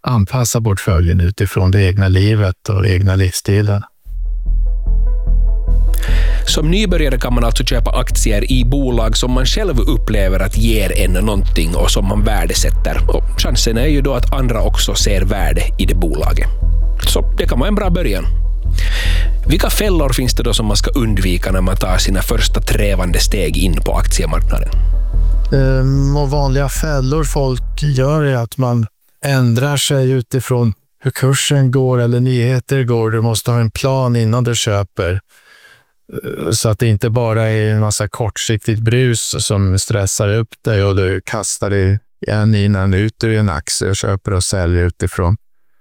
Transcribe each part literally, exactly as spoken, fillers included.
anpassa portföljen utifrån det egna livet och egna livsstilen. Som nybörjare kan man alltså köpa aktier i bolag som man själv upplever att ger en någonting och som man värdesätter. Och chansen är ju då att andra också ser värde i det bolaget. Så det kan vara en bra början. Vilka fällor finns det då som man ska undvika när man tar sina första trävande steg in på aktiemarknaden? Um, och vanliga fällor folk gör är att man ändrar sig utifrån hur kursen går eller nyheter går. Du måste ha en plan innan du köper. Så att det inte bara är en massa kortsiktigt brus som stressar upp dig och du kastar dig en innan ut ur en aktie och köper och säljer utifrån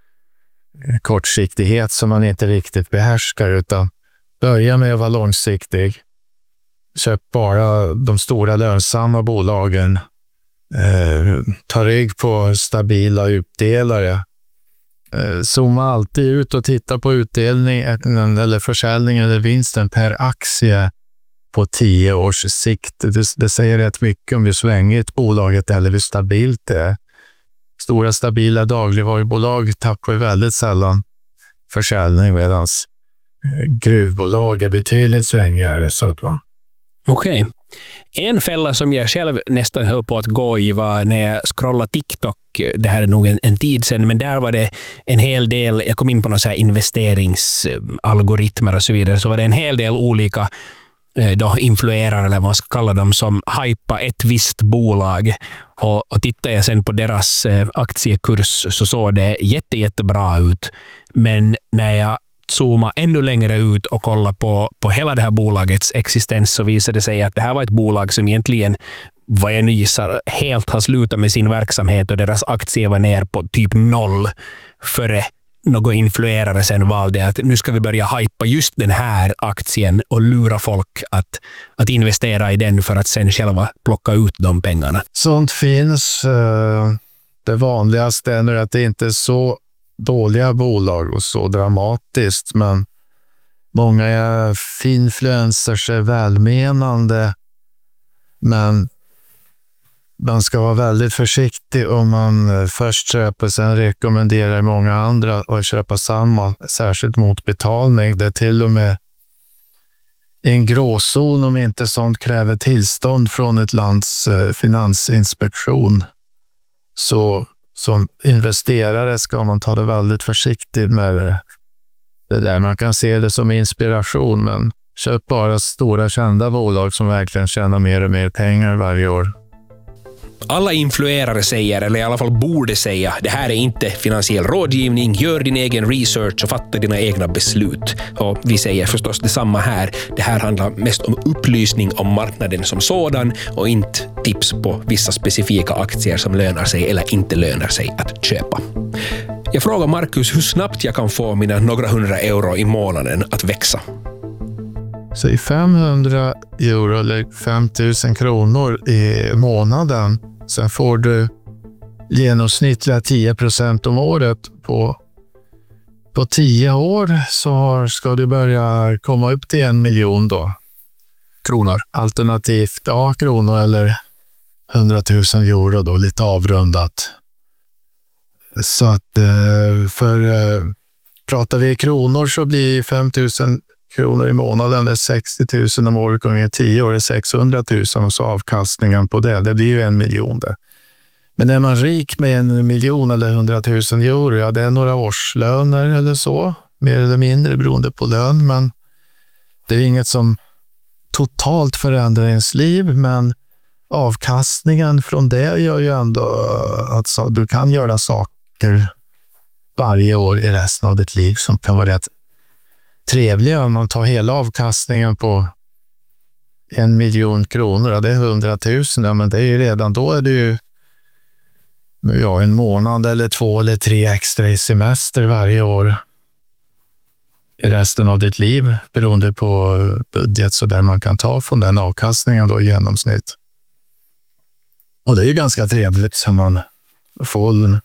kortsiktighet som man inte riktigt behärskar, utan börja med att vara långsiktig. Köp bara de stora lönsamma bolagen. Eh, ta rygg på stabila utdelare. Eh, zooma alltid ut och titta på utdelning eller försäljning eller vinsten per aktie på tio års sikt. Det, det säger rätt mycket om hur svängigt bolaget eller hur stabilt det är. Stora stabila dagligvarubolag tappar väldigt sällan försäljning, medan gruvbolag är betydligt svängigare. Okej. Okay. En fälla som jag själv nästan höll på att gå i var när jag scrollade TikTok. Det här är nog en, en tid sedan, men där var det en hel del, jag kom in på några så här investeringsalgoritmer och så vidare, så var det en hel del olika då influerare eller vad man ska kalla dem som hypa ett visst bolag, och, och tittar jag sen på deras eh, aktiekurs så såg det jätte, jättebra ut, men när jag zoomar ännu längre ut och kollar på, på hela det här bolagets existens så visade det sig att det här var ett bolag som egentligen, vad jag nu gissar, helt har slutat med sin verksamhet och deras aktier var ner på typ noll före någon influerare sen valde att nu ska vi börja hypa just den här aktien och lura folk att, att investera i den för att sen själva plocka ut de pengarna. Sånt finns. Det vanligaste är att det inte är så dåliga bolag och så dramatiskt, men många influencers är välmenande, men man ska vara väldigt försiktig om man först köper, sen rekommenderar många andra att köpa samma, särskilt mot betalning. Det är till och med en gråzon om inte sånt kräver tillstånd från ett lands finansinspektion. Så som investerare ska man ta det väldigt försiktigt med det. Det där. Man kan se det som inspiration, men köp bara stora kända bolag som verkligen tjänar mer och mer pengar varje år. Alla influerare säger, eller i alla fall borde säga, det här är inte finansiell rådgivning, gör din egen research och fatta dina egna beslut. Och vi säger förstås detsamma här. Det här handlar mest om upplysning om marknaden som sådan och inte tips på vissa specifika aktier som lönar sig eller inte lönar sig att köpa. Jag frågar Marcus hur snabbt jag kan få mina några hundra euro i månaden att växa. Så femhundra euro eller fem tusen kronor i månaden. Sen får du genomsnittliga tio procent om året. På, på tio år så ska du börja komma upp till en miljon då. Kronor. Alternativt, ja, kronor eller hundratusen euro då, lite avrundat. Så att för pratar vi i kronor så blir fem tusen kronor i månaden, det är sextio tusen om året, gånger tio år är sexhundra tusen, och så avkastningen på det, det blir ju en miljon där. Men är man rik med en miljon eller hundratusen euro, ja, det är några årslöner eller så, mer eller mindre beroende på lön, men det är inget som totalt förändrar ens liv, men avkastningen från det gör ju ändå att så, du kan göra saker varje år i resten av ditt liv som kan vara rätt trevliga. Om man tar hela avkastningen på en miljon kronor, ja, det är hundratusen, ja, men det är ju redan då är det ju ja, en månad eller två eller tre extra i semester varje år i resten av ditt liv, beroende på budget, så där man kan ta från den avkastningen då i genomsnitt. Och det är ju ganska trevligt som man får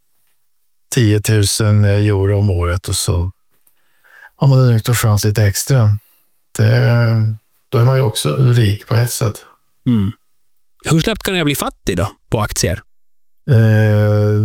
tio tusen euro om året och så om man har tar fram lite extra. Det, då är man ju också rik på ett sätt. Mm. Hur snabbt kan jag bli fattig då på aktier? Eh,